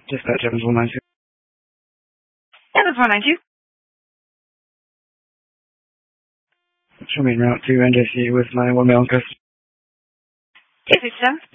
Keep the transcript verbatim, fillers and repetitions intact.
Dispatch Evans one nine two. Evans one nine two. Show me en route to N J C with my one male custom. two six seven.